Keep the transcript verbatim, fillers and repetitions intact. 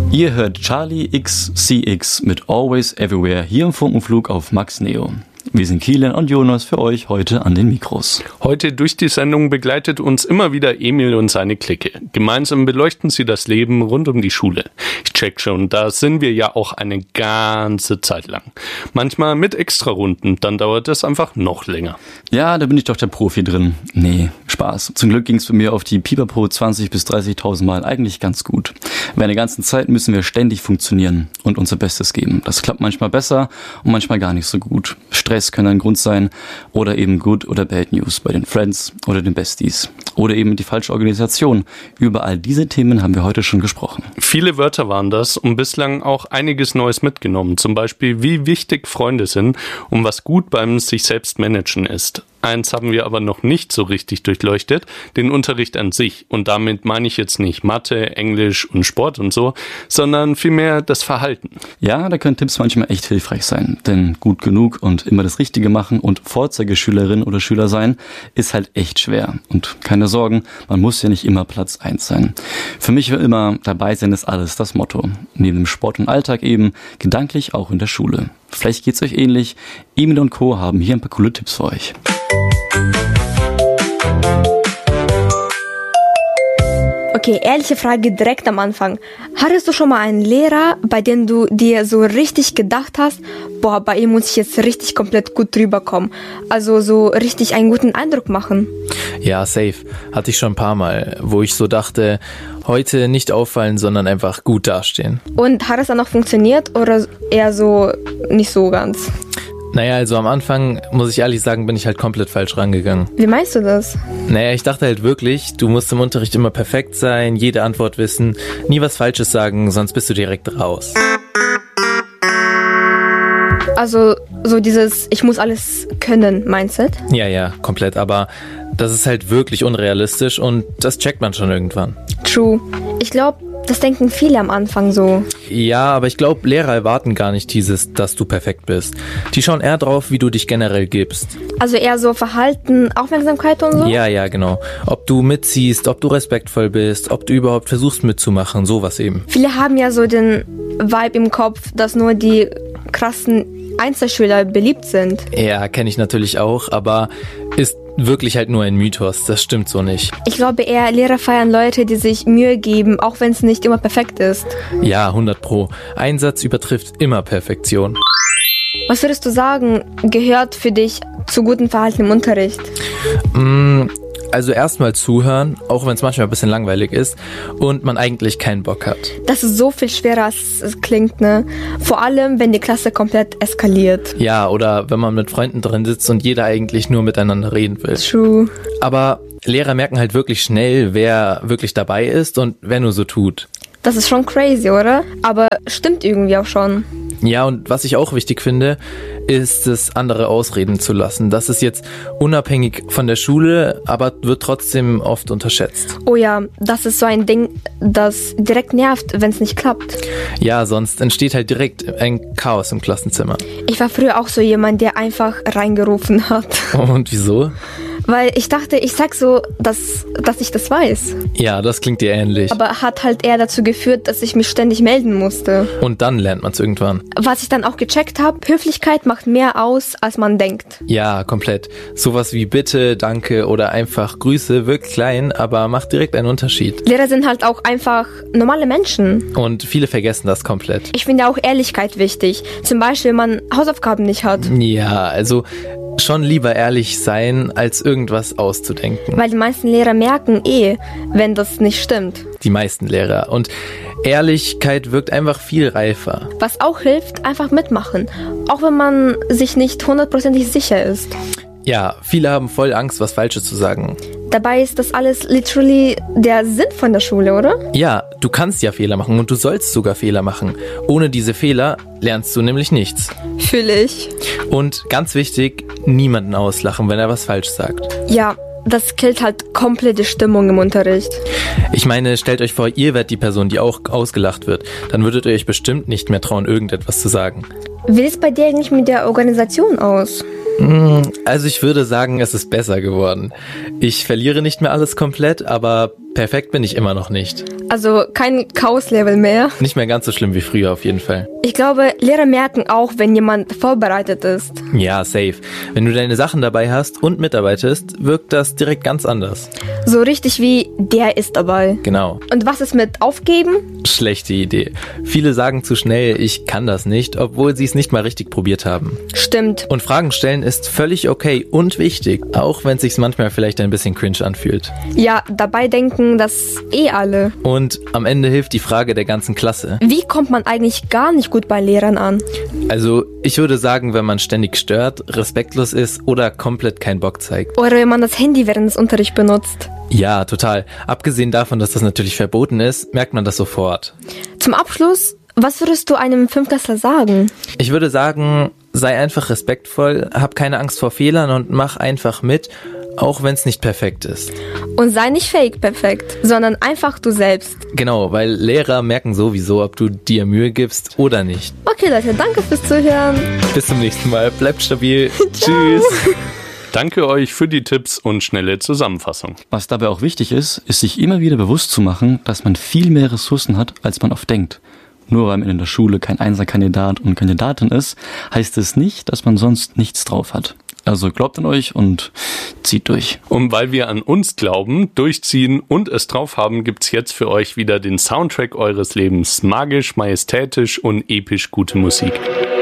Ihr hört Charlie X C X mit Always Everywhere hier im Funkenflug auf Max Neo. Wir sind Kilian und Jonas für euch heute an den Mikros. Heute durch die Sendung begleitet uns immer wieder Emil und seine Clique. Gemeinsam beleuchten sie das Leben rund um die Schule. Ich check schon, da sind wir ja auch eine ganze Zeit lang. Manchmal mit Extrarunden, dann dauert es einfach noch länger. Ja, da bin ich doch der Profi drin. Nee, Spaß. Zum Glück ging es bei mir auf die Pipapo zwanzig bis dreißigtausend Mal eigentlich ganz gut. Während der ganzen Zeit müssen wir ständig funktionieren und unser Bestes geben. Das klappt manchmal besser und manchmal gar nicht so gut. Stress kann ein Grund sein oder eben Good oder Bad News bei den Friends oder den Besties oder eben die falsche Organisation. Über all diese Themen haben wir heute schon gesprochen. Viele Wörter waren das und bislang auch einiges Neues mitgenommen. Zum Beispiel, wie wichtig Freunde sind und was gut beim sich selbst managen ist. Eins haben wir aber noch nicht so richtig durchleuchtet, den Unterricht an sich. Und damit meine ich jetzt nicht Mathe, Englisch und Sport und so, sondern vielmehr das Verhalten. Ja, da können Tipps manchmal echt hilfreich sein. Denn gut genug und immer das Richtige machen und Vorzeigeschülerin oder Schüler sein, ist halt echt schwer. Und keine Sorgen, man muss ja nicht immer Platz eins sein. Für mich war immer, dabei sein ist alles das Motto. Neben dem Sport und Alltag eben, gedanklich auch in der Schule. Vielleicht geht's euch ähnlich. Emil und Co. haben hier ein paar coole Tipps für euch. Okay, ehrliche Frage direkt am Anfang. Hattest du schon mal einen Lehrer, bei dem du dir so richtig gedacht hast, boah, bei ihm muss ich jetzt richtig komplett gut drüber kommen? Also so richtig einen guten Eindruck machen? Ja, safe. Hatte ich schon ein paar Mal, wo ich so dachte, heute nicht auffallen, sondern einfach gut dastehen. Und hat es dann noch funktioniert oder eher so nicht so ganz? Naja, also am Anfang, muss ich ehrlich sagen, bin ich halt komplett falsch rangegangen. Wie meinst du das? Naja, ich dachte halt wirklich, du musst im Unterricht immer perfekt sein, jede Antwort wissen, nie was Falsches sagen, sonst bist du direkt raus. Also so dieses ich muss alles können Mindset? Ja, ja, komplett, aber das ist halt wirklich unrealistisch und das checkt man schon irgendwann. True. Ich glaube, das denken viele am Anfang so. Ja, aber ich glaube, Lehrer erwarten gar nicht dieses, dass du perfekt bist. Die schauen eher drauf, wie du dich generell gibst. Also eher so Verhalten, Aufmerksamkeit und so? Ja, ja, genau. Ob du mitziehst, ob du respektvoll bist, ob du überhaupt versuchst mitzumachen, sowas eben. Viele haben ja so den Vibe im Kopf, dass nur die krassen Einzelschüler beliebt sind. Ja, kenne ich natürlich auch, aber ist wirklich halt nur ein Mythos, das stimmt so nicht. Ich glaube eher, Lehrer feiern Leute, die sich Mühe geben, auch wenn es nicht immer perfekt ist. Ja, hundert Pro. Einsatz übertrifft immer Perfektion. Was würdest du sagen, gehört für dich zu gutem Verhalten im Unterricht? Mm, also erstmal zuhören, auch wenn es manchmal ein bisschen langweilig ist und man eigentlich keinen Bock hat. Das ist so viel schwerer, als es klingt, ne? Vor allem, wenn die Klasse komplett eskaliert. Ja, oder wenn man mit Freunden drin sitzt und jeder eigentlich nur miteinander reden will. True. Aber Lehrer merken halt wirklich schnell, wer wirklich dabei ist und wer nur so tut. Das ist schon crazy, oder? Aber stimmt irgendwie auch schon. Ja, und was ich auch wichtig finde, ist es, andere ausreden zu lassen. Das ist jetzt unabhängig von der Schule, aber wird trotzdem oft unterschätzt. Oh ja, das ist so ein Ding, das direkt nervt, wenn es nicht klappt. Ja, sonst entsteht halt direkt ein Chaos im Klassenzimmer. Ich war früher auch so jemand, der einfach reingerufen hat. Und wieso? Weil ich dachte, ich sag so, dass, dass ich das weiß. Ja, das klingt dir ähnlich. Aber hat halt eher dazu geführt, dass ich mich ständig melden musste. Und dann lernt man es irgendwann. Was ich dann auch gecheckt habe, Höflichkeit macht mehr aus, als man denkt. Ja, komplett. Sowas wie Bitte, Danke oder einfach Grüße wirkt klein, aber macht direkt einen Unterschied. Lehrer sind halt auch einfach normale Menschen. Und viele vergessen das komplett. Ich finde auch Ehrlichkeit wichtig. Zum Beispiel, wenn man Hausaufgaben nicht hat. Ja, also schon lieber ehrlich sein, als irgendwas auszudenken. Weil die meisten Lehrer merken eh, wenn das nicht stimmt. Die meisten Lehrer. Und Ehrlichkeit wirkt einfach viel reifer. Was auch hilft, einfach mitmachen. Auch wenn man sich nicht hundertprozentig sicher ist. Ja, viele haben voll Angst, was Falsches zu sagen. Dabei ist das alles literally der Sinn von der Schule, oder? Ja, du kannst ja Fehler machen und du sollst sogar Fehler machen. Ohne diese Fehler lernst du nämlich nichts. Fühle ich. Und ganz wichtig, niemanden auslachen, wenn er was falsch sagt. Ja, das killt halt komplette Stimmung im Unterricht. Ich meine, stellt euch vor, ihr wärt die Person, die auch ausgelacht wird. Dann würdet ihr euch bestimmt nicht mehr trauen, irgendetwas zu sagen. Wie sieht es bei dir eigentlich mit der Organisation aus? Also ich würde sagen, es ist besser geworden. Ich verliere nicht mehr alles komplett, aber perfekt bin ich immer noch nicht. Also kein Chaos-Level mehr? Nicht mehr ganz so schlimm wie früher auf jeden Fall. Ich glaube, Lehrer merken auch, wenn jemand vorbereitet ist. Ja, safe. Wenn du deine Sachen dabei hast und mitarbeitest, wirkt das direkt ganz anders. So richtig wie, der ist dabei. Genau. Und was ist mit Aufgeben? Schlechte Idee. Viele sagen zu schnell, ich kann das nicht, obwohl sie es nicht mal richtig probiert haben. Stimmt. Und Fragen stellen ist völlig okay und wichtig, auch wenn es sich manchmal vielleicht ein bisschen cringe anfühlt. Ja, dabei denken das eh alle. Und am Ende hilft die Frage der ganzen Klasse. Wie kommt man eigentlich gar nicht gut bei Lehrern an? Also, ich würde sagen, wenn man ständig stört, respektlos ist oder komplett keinen Bock zeigt. Oder wenn man das Handy während des Unterrichts benutzt. Ja, total. Abgesehen davon, dass das natürlich verboten ist, merkt man das sofort. Zum Abschluss, was würdest du einem Fünftklässler sagen? Ich würde sagen, sei einfach respektvoll, hab keine Angst vor Fehlern und mach einfach mit, auch wenn es nicht perfekt ist. Und sei nicht fake perfekt, sondern einfach du selbst. Genau, weil Lehrer merken sowieso, ob du dir Mühe gibst oder nicht. Okay Leute, danke fürs Zuhören. Bis zum nächsten Mal, bleibt stabil. Tschüss. Danke euch für die Tipps und schnelle Zusammenfassung. Was dabei auch wichtig ist, ist sich immer wieder bewusst zu machen, dass man viel mehr Ressourcen hat, als man oft denkt. Nur weil man in der Schule kein Einser-Kandidat und Kandidatin ist, heißt es nicht, dass man sonst nichts drauf hat. Also glaubt an euch und zieht durch. Und weil wir an uns glauben, durchziehen und es drauf haben, gibt's jetzt für euch wieder den Soundtrack eures Lebens. Magisch, majestätisch und episch gute Musik.